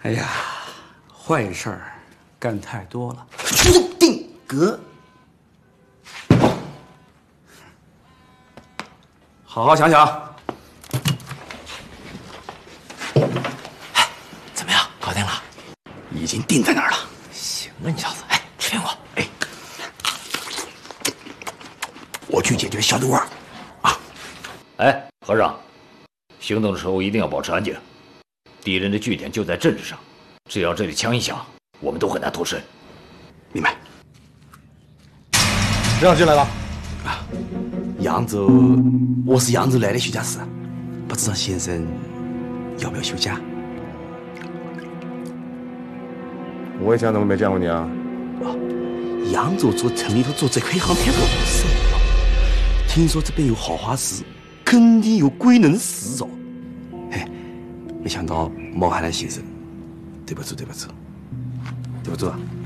哎呀，坏事儿干太多了。 注定哥， 好好想想。 哎，怎么样？搞定了？ 已经定在那儿了。 行啊，你小子，哎，吃苹果。 哎，我去解决小毒丸。啊， 哎，和尚，行动的时候一定要保持安静。敌人的据点就在镇子上，只要这里枪一响，我们都很难脱身。 明白。 队长进来了。 啊，扬州，我是扬州来的徐家师，不知道先生要不要休假？ 我以前怎么没见过你啊？ 扬州做城里头做这块行太多事了，听说这边有好花寺，肯定有鬼能事哦。嘿，没想到毛海南先生，对不住，对不住，对不住啊。